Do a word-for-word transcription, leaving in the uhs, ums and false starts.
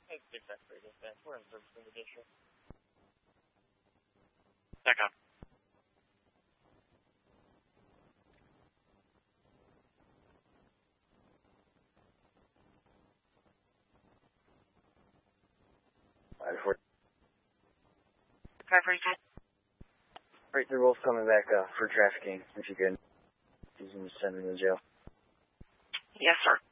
We're in service in the district. Check on. five four. five forty-two. Right, they're both coming back uh, for trafficking, if you could. He's going to send them to jail. Yes, sir.